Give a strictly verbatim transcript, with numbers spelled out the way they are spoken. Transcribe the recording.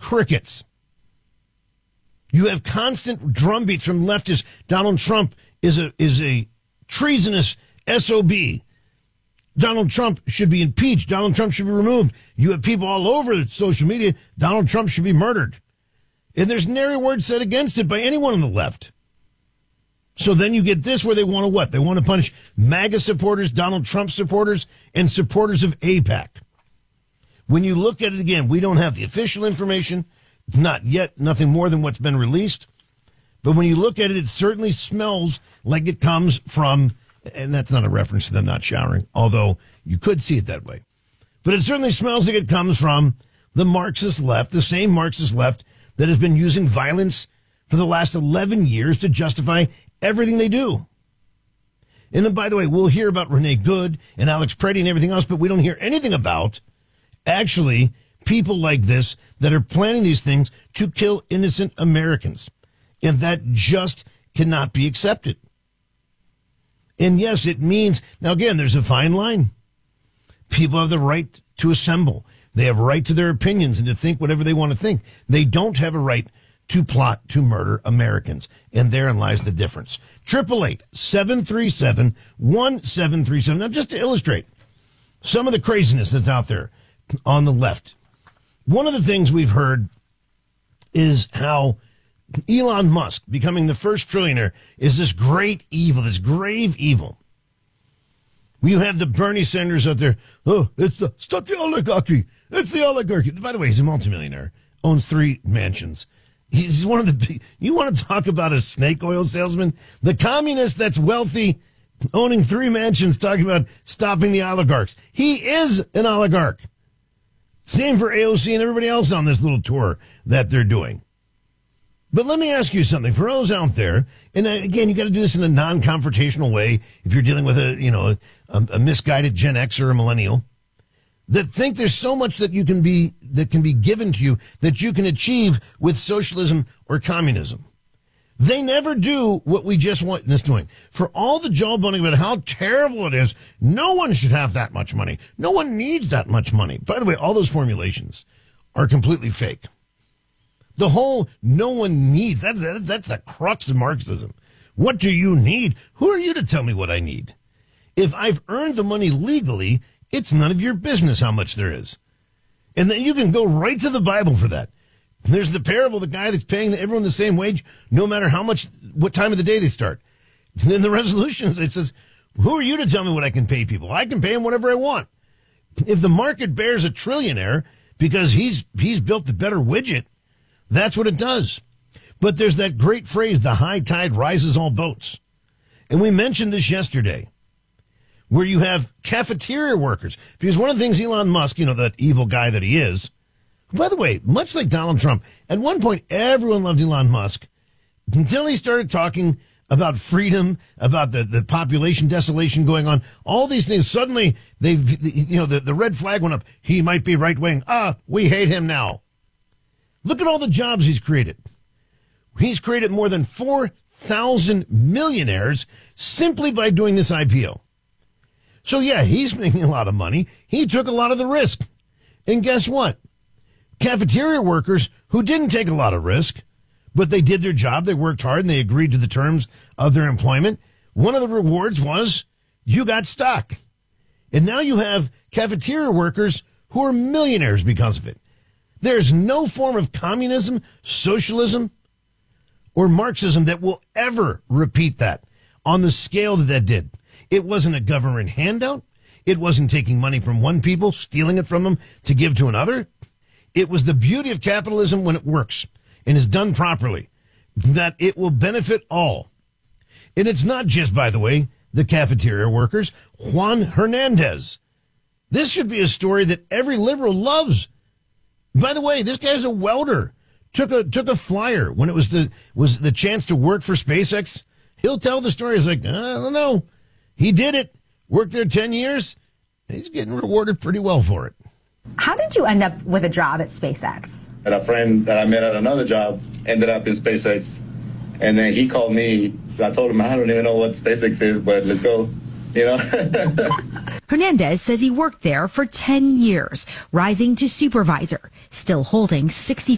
crickets. You have constant drumbeats from leftists. Donald Trump is a is a treasonous S O B. Donald Trump should be impeached. Donald Trump should be removed. You have people all over social media. Donald Trump should be murdered. And there's nary a word said against it by anyone on the left. So then you get this where they want to what? They want to punish MAGA supporters, Donald Trump supporters, and supporters of AIPAC. When you look at it again, we don't have the official information. Not yet, nothing more than what's been released. But when you look at it, it certainly smells like it comes from, and that's not a reference to them not showering, although you could see it that way. But it certainly smells like it comes from the Marxist left, the same Marxist left that has been using violence for the last eleven years to justify everything they do. And then, by the way, we'll hear about Renee Good and Alex Preddy and everything else, but we don't hear anything about actually people like this that are planning these things to kill innocent Americans. And that just cannot be accepted. And yes, it means, now again, there's a fine line. People have the right to assemble. They have a right to their opinions and to think whatever they want to think. They don't have a right to plot to murder Americans. And therein lies the difference. eight eight eight, seven three seven, one seven three seven. Now, just to illustrate some of the craziness that's out there on the left. One of the things we've heard is how Elon Musk becoming the first trillionaire is this great evil, this grave evil. You have the Bernie Sanders out there. Oh, it's the, it's not the oligarchy. It's the oligarchy. By the way, he's a multimillionaire, owns three mansions. He's one of the, you want to talk about a snake oil salesman? The communist that's wealthy, owning three mansions, talking about stopping the oligarchs. He is an oligarch. Same for A O C and everybody else on this little tour that they're doing. But let me ask you something. For those out there, and again, you got to do this in a non-confrontational way if you're dealing with a, you know, a, a misguided Gen X or a millennial, that think there's so much that you can be, that can be given to you that you can achieve with socialism or communism. They never do what we just witnessed doing. For all the jawboning about how terrible it is, no one should have that much money. No one needs that much money. By the way, all those formulations are completely fake. The whole no one needs, that's, that's the crux of Marxism. What do you need? Who are you to tell me what I need? If I've earned the money legally, it's none of your business how much there is. And then you can go right to the Bible for that. There's the parable, the guy that's paying everyone the same wage, no matter how much, what time of the day they start. And in the resolutions, it says, who are you to tell me what I can pay people? I can pay them whatever I want. If the market bears a trillionaire because he's, he's built a better widget, that's what it does. But there's that great phrase, the high tide rises all boats. And we mentioned this yesterday, where you have cafeteria workers. Because one of the things Elon Musk, you know, that evil guy that he is, by the way, much like Donald Trump, at one point everyone loved Elon Musk until he started talking about freedom, about the, the population desolation going on, all these things. Suddenly, they've, you know, the, the red flag went up. He might be right wing. Ah, we hate him now. Look at all the jobs he's created. He's created more than four thousand millionaires simply by doing this I P O. So, yeah, he's making a lot of money. He took a lot of the risk. And guess what? Cafeteria workers who didn't take a lot of risk, but they did their job, they worked hard, and they agreed to the terms of their employment. One of the rewards was you got stock. And now you have cafeteria workers who are millionaires because of it. There's no form of communism, socialism, or Marxism that will ever repeat that on the scale that that did. It wasn't a government handout. It wasn't taking money from one people, stealing it from them to give to another. It was the beauty of capitalism when it works and is done properly, that it will benefit all. And it's not just, by the way, the cafeteria workers. Juan Hernandez. This should be a story that every liberal loves. By the way, this guy's a welder. Took a took a flyer when it was the was the chance to work for SpaceX. He'll tell the story. He's like, I don't know. He did it. Worked there ten years. He's getting rewarded pretty well for it. How did you end up with a job at SpaceX? And a friend that I met at another job ended up in SpaceX. And then he called me. I told him, I don't even know what SpaceX is, but let's go. You know? Hernandez says he worked there for ten years, rising to supervisor, still holding sixty